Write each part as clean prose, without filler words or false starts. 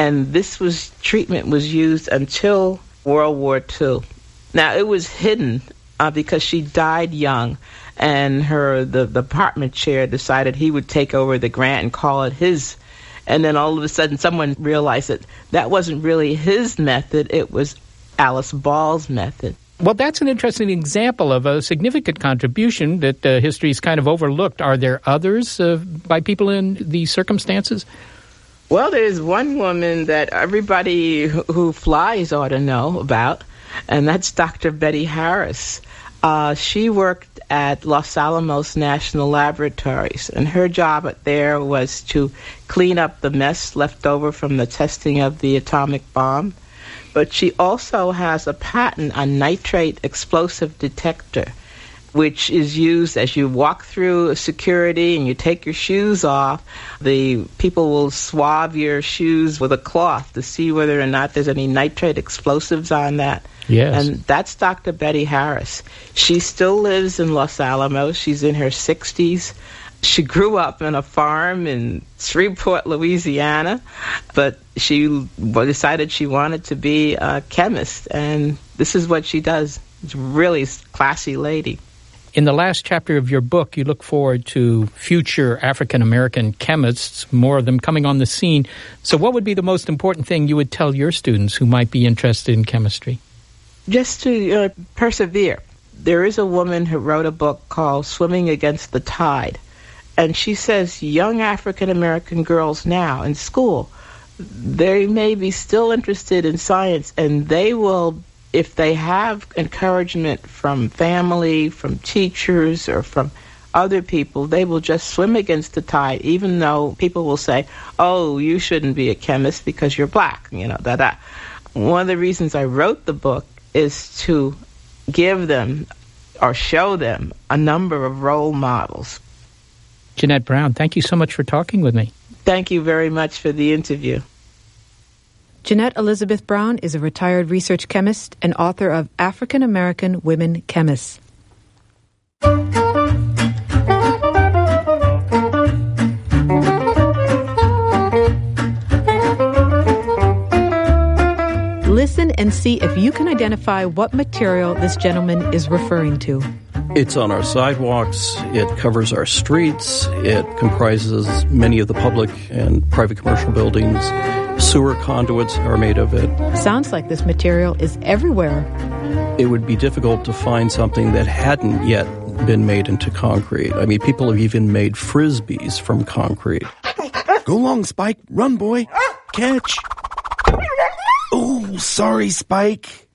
And treatment was used until World War II. Now, it was hidden because she died young, and the department chair decided he would take over the grant and call it his. And then all of a sudden, someone realized that wasn't really his method, it was Alice Ball's method. Well, that's an interesting example of a significant contribution that history's kind of overlooked. Are there others by people in these circumstances? Well, there's one woman that everybody who flies ought to know about, and that's Dr. Betty Harris. She worked at Los Alamos National Laboratories, and her job there was to clean up the mess left over from the testing of the atomic bomb. But she also has a patent on nitrate explosive detector, which is used as you walk through security and you take your shoes off. The people will swab your shoes with a cloth to see whether or not there's any nitrate explosives on that. Yes. And that's Dr. Betty Harris. She still lives in Los Alamos. She's in her 60s. She grew up on a farm in Shreveport, Louisiana, but she decided she wanted to be a chemist, and this is what she does. She's a really classy lady. In the last chapter of your book, you look forward to future African-American chemists, more of them coming on the scene. So what would be the most important thing you would tell your students who might be interested in chemistry? Just to persevere. There is a woman who wrote a book called Swimming Against the Tide. And she says young African-American girls now in school, they may be still interested in science, and they will, if they have encouragement from family, from teachers, or from other people, they will just swim against the tide, even though people will say, oh, you shouldn't be a chemist because you're black, One of the reasons I wrote the book is to give them or show them a number of role models. Jeanette Brown, thank you so much for talking with me. Thank you very much for the interview. Jeanette Elizabeth Brown is a retired research chemist and author of African American Women Chemists. Listen and see if you can identify what material this gentleman is referring to. It's on our sidewalks, it covers our streets, it comprises many of the public and private commercial buildings. Sewer conduits are made of it. Sounds like this material is everywhere. It would be difficult to find something that hadn't yet been made into concrete. I mean, people have even made frisbees from concrete. Go long, Spike. Run, boy. Catch. Oh, sorry, Spike.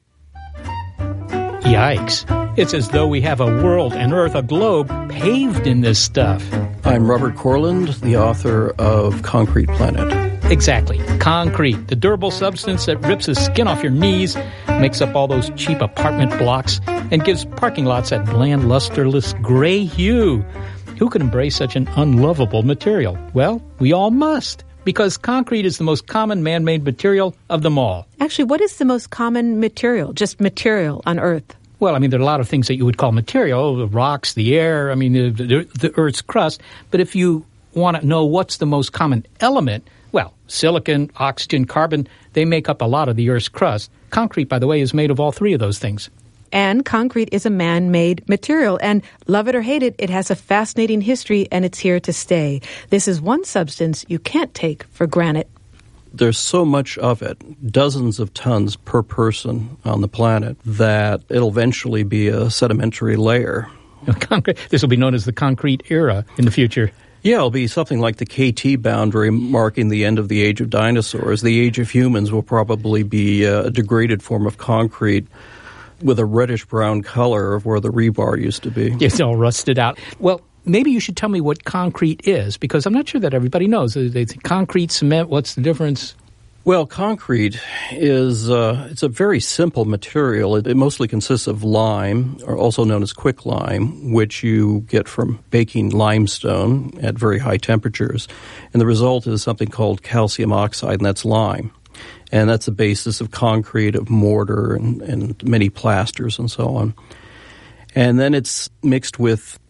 Yikes. It's as though we have a world, an earth, a globe paved in this stuff. I'm Robert Corland, the author of Concrete Planet. Exactly. Concrete, the durable substance that rips the skin off your knees, makes up all those cheap apartment blocks, and gives parking lots that bland, lusterless gray hue. Who can embrace such an unlovable material? Well, we all must, because concrete is the most common man-made material of them all. Actually, what is the most common material, just material on Earth? Well, I mean, there are a lot of things that you would call material, the rocks, the air, the Earth's crust. But if you want to know what's the most common element, well, silicon, oxygen, carbon, they make up a lot of the Earth's crust. Concrete, by the way, is made of all three of those things. And concrete is a man-made material. And love it or hate it, it has a fascinating history, and it's here to stay. This is one substance you can't take for granted. There's so much of it, dozens of tons per person on the planet, that it'll eventually be a sedimentary layer. This will be known as the concrete era in the future. Yeah, it'll be something like the KT boundary marking the end of the age of dinosaurs. The age of humans will probably be a degraded form of concrete with a reddish-brown color of where the rebar used to be. It's all rusted out. Well, maybe you should tell me what concrete is, because I'm not sure that everybody knows. They think concrete, cement, what's the difference? Well, concrete is it's a very simple material. It mostly consists of lime, or also known as quicklime, which you get from baking limestone at very high temperatures. And the result is something called calcium oxide, and that's lime. And that's the basis of concrete, of mortar, and many plasters and so on. And then it's mixed with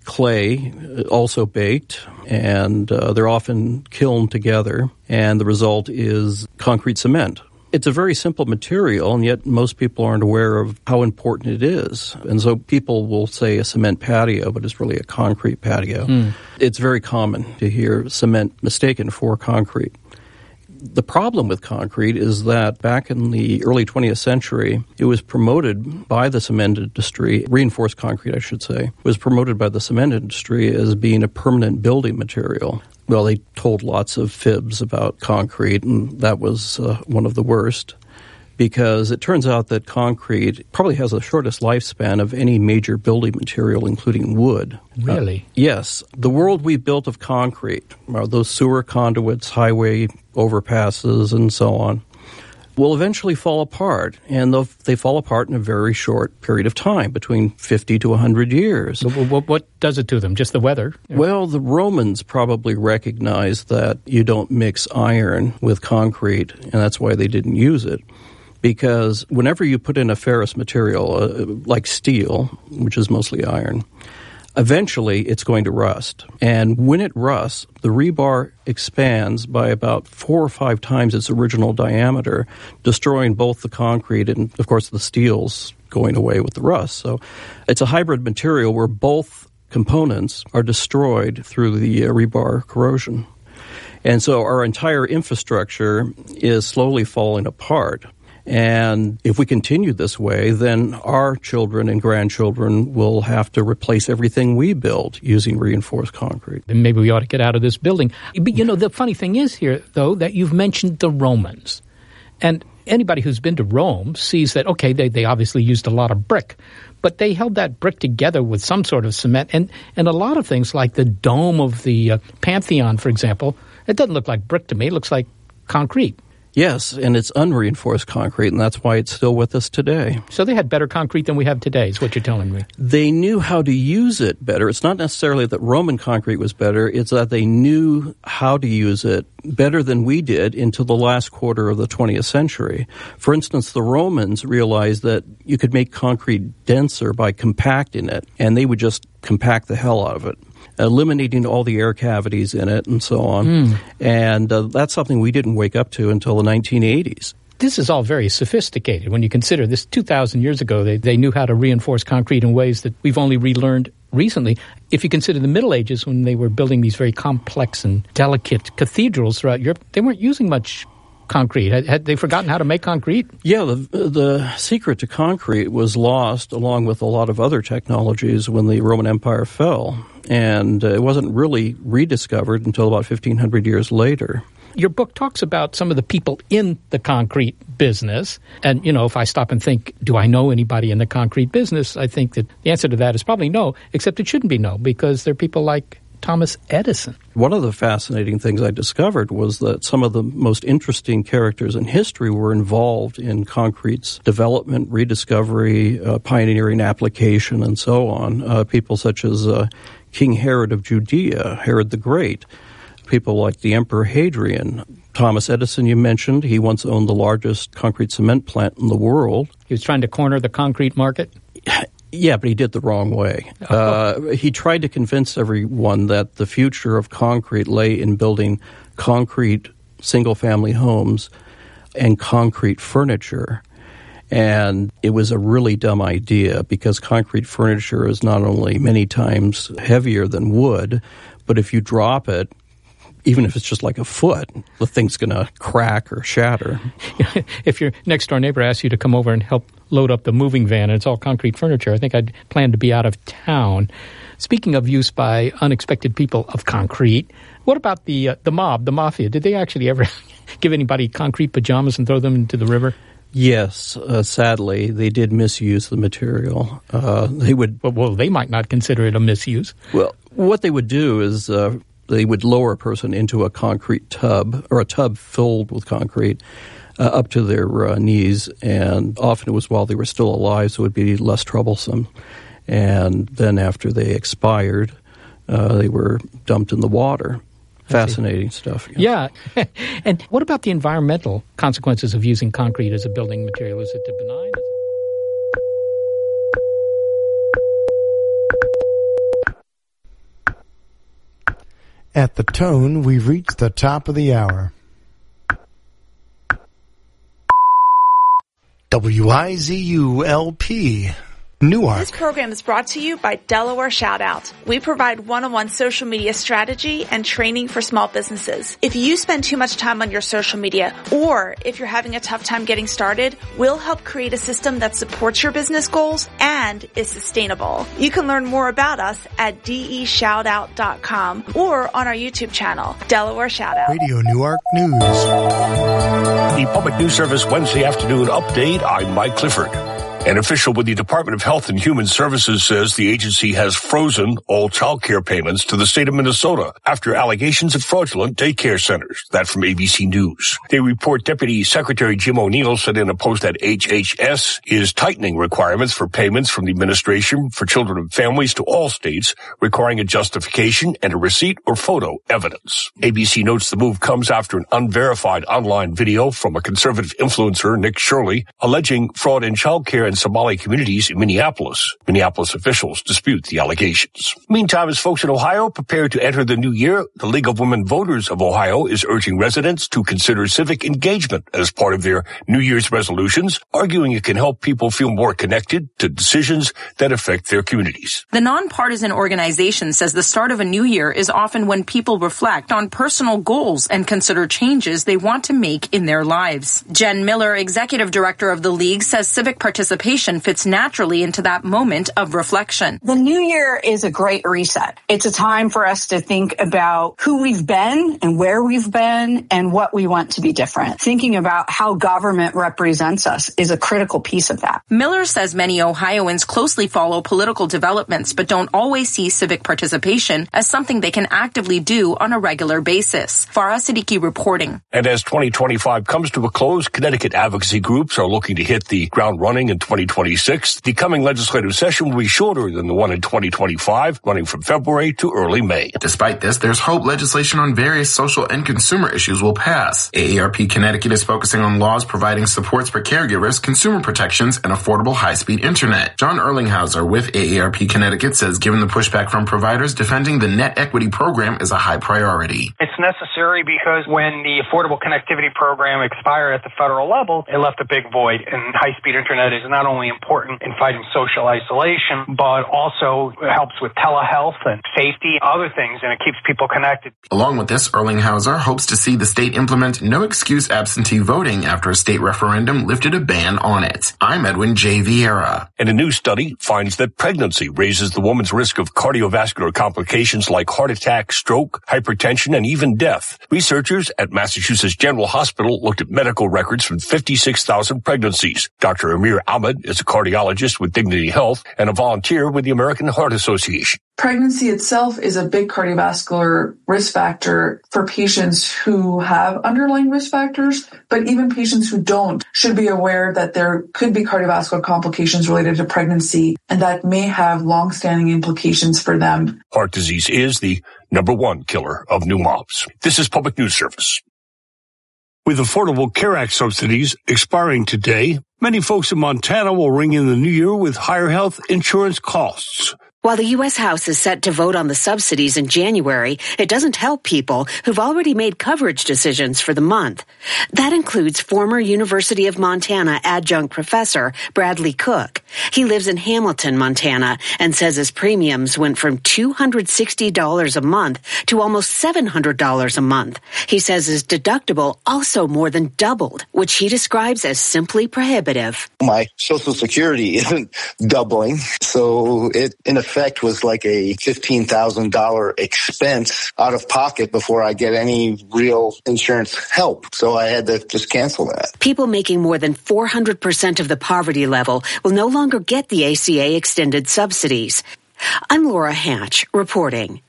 clay, also baked, and they're often kilned together, and the result is concrete cement. It's a very simple material, and yet most people aren't aware of how important it is. And so people will say a cement patio, but it's really a concrete patio. It's very common to hear cement mistaken for concrete. The problem with concrete is that back in the early 20th century, it was promoted by the cement industry, reinforced concrete, I should say, was promoted by the cement industry as being a permanent building material. Well, they told lots of fibs about concrete, and that was one of the worst, because it turns out that concrete probably has the shortest lifespan of any major building material, including wood. Really? Yes. The world we built of concrete, those sewer conduits, highway overpasses, and so on, will eventually fall apart, and they fall apart in a very short period of time, between 50 to 100 years. What does it to them? Just the weather? Well, the Romans probably recognized that you don't mix iron with concrete, and that's why they didn't use it. Because whenever you put in a ferrous material, like steel, which is mostly iron, eventually it's going to rust. And when it rusts, the rebar expands by about 4 or 5 times its original diameter, destroying both the concrete and, of course, the steel's going away with the rust. So it's a hybrid material where both components are destroyed through the rebar corrosion. And so our entire infrastructure is slowly falling apart. And if we continue this way, then our children and grandchildren will have to replace everything we build using reinforced concrete. Then maybe we ought to get out of this building. But, the funny thing is here, though, that you've mentioned the Romans. And anybody who's been to Rome sees that, okay, they obviously used a lot of brick, but they held that brick together with some sort of cement. And a lot of things like the dome of the Pantheon, for example, it doesn't look like brick to me. It looks like concrete. Yes, and it's unreinforced concrete, and that's why it's still with us today. So they had better concrete than we have today, is what you're telling me. They knew how to use it better. It's not necessarily that Roman concrete was better. It's that they knew how to use it better than we did until the last quarter of the 20th century. For instance, the Romans realized that you could make concrete denser by compacting it, and they would just compact the hell out of it, eliminating all the air cavities in it and so on. And that's something we didn't wake up to until the 1980s. This is all very sophisticated. When you consider this 2,000 years ago, they knew how to reinforce concrete in ways that we've only relearned recently. If you consider the Middle Ages, when they were building these very complex and delicate cathedrals throughout Europe, they weren't using much concrete. Had they forgotten how to make concrete? Yeah, the secret to concrete was lost along with a lot of other technologies when the Roman Empire fell. And it wasn't really rediscovered until about 1,500 years later. Your book talks about some of the people in the concrete business. And, if I stop and think, do I know anybody in the concrete business? I think that the answer to that is probably no, except it shouldn't be no, because there are people like Thomas Edison. One of the fascinating things I discovered was that some of the most interesting characters in history were involved in concrete's development, rediscovery, pioneering application, and so on. People such as King Herod of Judea, Herod the Great, people like the Emperor Hadrian. Thomas Edison, you mentioned, he once owned the largest concrete cement plant in the world. He was trying to corner the concrete market? Yeah, but he did the wrong way. He tried to convince everyone that the future of concrete lay in building concrete single-family homes and concrete furniture. And it was a really dumb idea because concrete furniture is not only many times heavier than wood, but if you drop it, even if it's just like a foot, the thing's going to crack or shatter. If your next-door neighbor asks you to come over and help load up the moving van and it's all concrete furniture, I think I'd plan to be out of town. Speaking of use by unexpected people of concrete, what about the mob, the mafia? Did they actually ever give anybody concrete pajamas and throw them into the river? Yes, sadly, they did misuse the material. They would. Well, they might not consider it a misuse. Well, what they would do is they would lower a person into a concrete tub or a tub filled with concrete up to their knees, and often it was while they were still alive, so it would be less troublesome. And then after they expired, they were dumped in the water. Fascinating stuff. Yeah. And what about the environmental consequences of using concrete as a building material? Is it benign? At the tone, we've reached the top of the hour. WIZU-LP, Newark. This program is brought to you by Delaware Shoutout. We provide one-on-one social media strategy and training for small businesses. If you spend too much time on your social media, or if you're having a tough time getting started, we'll help create a system that supports your business goals and is sustainable. You can learn more about us at deshoutout.com or on our YouTube channel, Delaware Shoutout. Radio Newark News. The Public News Service Wednesday afternoon update. I'm Mike Clifford. An official with the Department of Health and Human Services says the agency has frozen all child care payments to the state of Minnesota after allegations of fraudulent daycare centers. That from ABC News. They report Deputy Secretary Jim O'Neill said in a post that HHS is tightening requirements for payments from the Administration for Children and Families to all states, requiring a justification and a receipt or photo evidence. ABC notes the move comes after an unverified online video from a conservative influencer, Nick Shirley, alleging fraud in child care in Somali communities in Minneapolis. Minneapolis officials dispute the allegations. Meantime, as folks in Ohio prepare to enter the new year, the League of Women Voters of Ohio is urging residents to consider civic engagement as part of their New Year's resolutions, arguing it can help people feel more connected to decisions that affect their communities. The nonpartisan organization says the start of a new year is often when people reflect on personal goals and consider changes they want to make in their lives. Jen Miller, executive director of the League, says civic participation fits naturally into that moment of reflection. The new year is a great reset. It's a time for us to think about who we've been and where we've been and what we want to be different. Thinking about how government represents us is a critical piece of that. Miller says many Ohioans closely follow political developments but don't always see civic participation as something they can actively do on a regular basis. Farah Siddiqui reporting. And as 2025 comes to a close, Connecticut advocacy groups are looking to hit the ground running in 2026. The coming legislative session will be shorter than the one in 2025, running from February to early May. Despite this, there's hope legislation on various social and consumer issues will pass. AARP Connecticut is focusing on laws providing supports for caregivers, consumer protections, and affordable high-speed internet. John Erlinghauser with AARP Connecticut says given the pushback from providers, defending the net equity program is a high priority. It's necessary because when the Affordable Connectivity Program expired at the federal level, it left a big void, and high-speed internet is not only important in fighting social isolation, but also helps with telehealth and safety, other things, and it keeps people connected. Along with this, Erlinghauser hopes to see the state implement no-excuse absentee voting after a state referendum lifted a ban on it. I'm Edwin J. Vieira. And a new study finds that pregnancy raises the woman's risk of cardiovascular complications like heart attack, stroke, hypertension, and even death. Researchers at Massachusetts General Hospital looked at medical records from 56,000 pregnancies. Dr. Amir Ahmed is a cardiologist with Dignity Health and a volunteer with the American Heart Association. Pregnancy itself is a big cardiovascular risk factor for patients who have underlying risk factors, but even patients who don't should be aware that there could be cardiovascular complications related to pregnancy, and that may have long-standing implications for them. Heart disease is the #1 killer of new moms. This is Public News Service. With Affordable Care Act subsidies expiring today, many folks in Montana will ring in the new year with higher health insurance costs. While the U.S. House is set to vote on the subsidies in January, it doesn't help people who've already made coverage decisions for the month. That includes former University of Montana adjunct professor Bradley Cook. He lives in Hamilton, Montana, and says his premiums went from $260 a month to almost $700 a month. He says his deductible also more than doubled, which he describes as simply prohibitive. My Social Security isn't doubling, so it, in effect, was like a $15,000 expense out of pocket before I get any real insurance help. So I had to just cancel that. People making more than 400% of the poverty level will no longer get the ACA extended subsidies. I'm Laura Hatch reporting.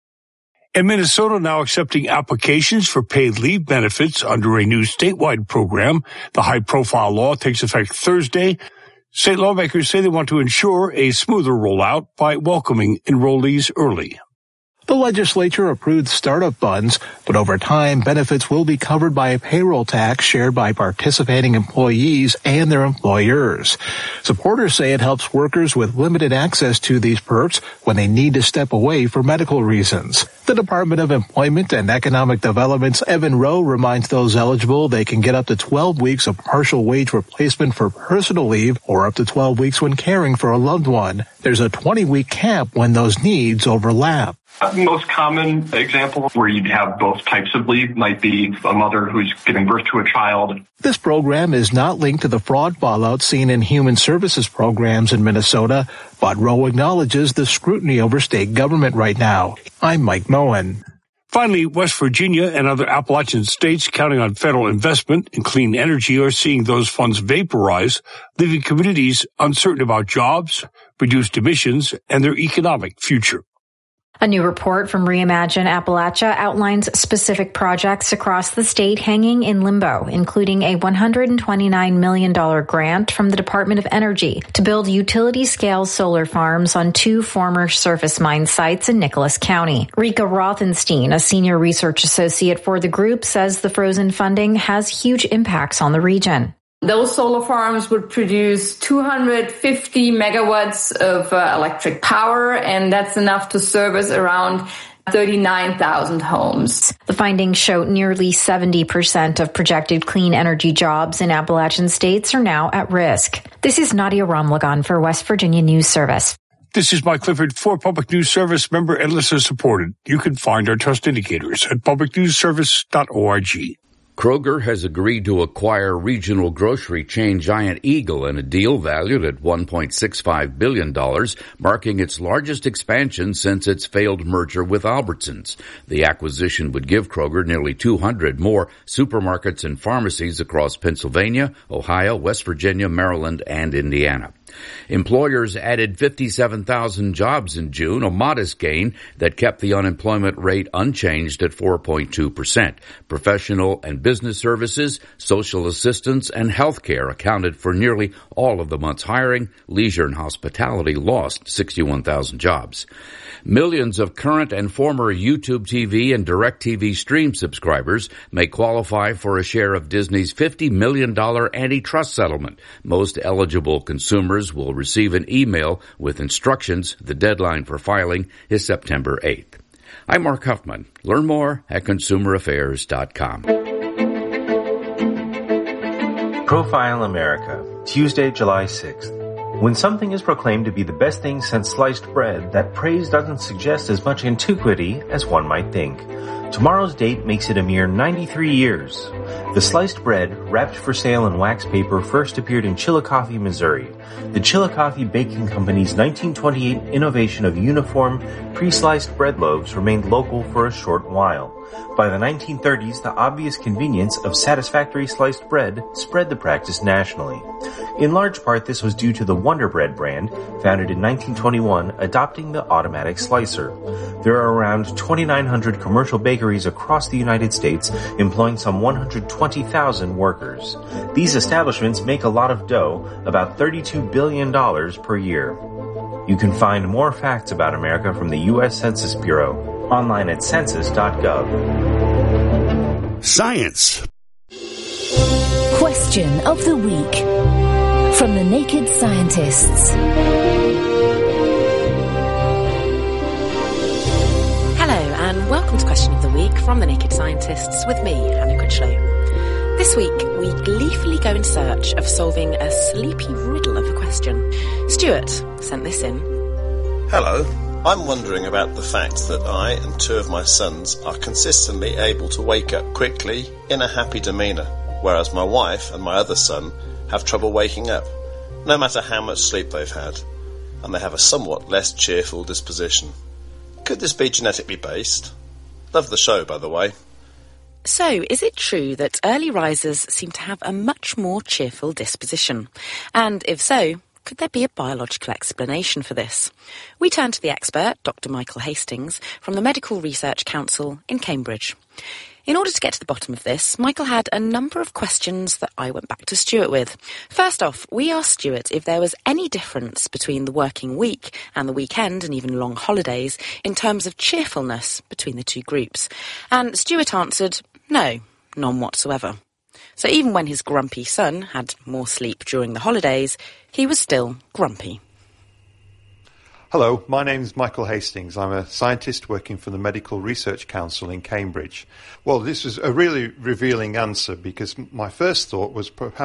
And Minnesota now accepting applications for paid leave benefits under a new statewide program. The high-profile law takes effect Thursday. State lawmakers say they want to ensure a smoother rollout by welcoming enrollees early. The legislature approved startup funds, but over time, benefits will be covered by a payroll tax shared by participating employees and their employers. Supporters say it helps workers with limited access to these perks when they need to step away for medical reasons. The Department of Employment and Economic Development's Evan Rowe reminds those eligible they can get up to 12 weeks of partial wage replacement for personal leave or up to 12 weeks when caring for a loved one. There's a 20-week cap when those needs overlap. The most common example where you'd have both types of leave might be a mother who's giving birth to a child. This program is not linked to the fraud fallout seen in human services programs in Minnesota, but Rowe acknowledges the scrutiny over state government right now. I'm Mike Moen. Finally, West Virginia and other Appalachian states counting on federal investment in clean energy are seeing those funds vaporize, leaving communities uncertain about jobs, reduced emissions, and their economic future. A new report from Reimagine Appalachia outlines specific projects across the state hanging in limbo, including a $129 million grant from the Department of Energy to build utility-scale solar farms on 2 former surface mine sites in Nicholas County. Rika Rothenstein, a senior research associate for the group, says the frozen funding has huge impacts on the region. Those solar farms would produce 250 megawatts of electric power, and that's enough to service around 39,000 homes. The findings show nearly 70% of projected clean energy jobs in Appalachian states are now at risk. This is Nadia Ramlagan for West Virginia News Service. This is Mike Clifford for Public News Service, member and listener supported. You can find our trust indicators at publicnewsservice.org. Kroger has agreed to acquire regional grocery chain Giant Eagle in a deal valued at $1.65 billion, marking its largest expansion since its failed merger with Albertsons. The acquisition would give Kroger nearly 200 more supermarkets and pharmacies across Pennsylvania, Ohio, West Virginia, Maryland, and Indiana. Employers added 57,000 jobs in June, a modest gain that kept the unemployment rate unchanged at 4.2%. Professional and business services, social assistance, and healthcare accounted for nearly all of the month's hiring. Leisure and hospitality lost 61,000 jobs. Millions of current and former YouTube TV and DirecTV Stream subscribers may qualify for a share of Disney's $50 million antitrust settlement. Most eligible consumers will receive an email with instructions. The deadline for filing is September 8th. I'm Mark Huffman. Learn more at consumeraffairs.com. Profile America, Tuesday, July 6th. When something is proclaimed to be the best thing since sliced bread, that praise doesn't suggest as much antiquity as one might think. Tomorrow's date makes it a mere 93 years. The sliced bread, wrapped for sale in wax paper, first appeared in Chillicothe, Missouri. The Chillicothe Baking Company's 1928 innovation of uniform, pre-sliced bread loaves remained local for a short while. By the 1930s, the obvious convenience of satisfactory sliced bread spread the practice nationally. In large part, this was due to the Wonder Bread brand, founded in 1921, adopting the automatic slicer. There are around 2,900 commercial bakeries across the United States, employing some 120,000 workers. These establishments make a lot of dough, about $32 billion per year. You can find more facts about America from the U.S. Census Bureau online at census.gov. Science. Question of the week from the Naked Scientists. Hello and welcome to Question of the Week from the Naked Scientists with me, Hannah Critchlow. This week we gleefully go in search of solving a sleepy riddle of a question. Stuart sent this in. Hello. I'm wondering about the fact that I and 2 of my sons are consistently able to wake up quickly in a happy demeanour, whereas my wife and my other son have trouble waking up, no matter how much sleep they've had, and they have a somewhat less cheerful disposition. Could this be genetically based? Love the show, by the way. So, is it true that early risers seem to have a much more cheerful disposition? And if so, could there be a biological explanation for this? We turn to the expert, Dr. Michael Hastings, from the Medical Research Council in Cambridge. In order to get to the bottom of this, Michael had a number of questions that I went back to Stuart with. First off, we asked Stuart if there was any difference between the working week and the weekend and even long holidays in terms of cheerfulness between the two groups. And Stuart answered, no, none whatsoever. So even when his grumpy son had more sleep during the holidays, he was still grumpy. Hello, my name is Michael Hastings. I'm a scientist working for the Medical Research Council in Cambridge. Well, this was a really revealing answer because my first thought was perhaps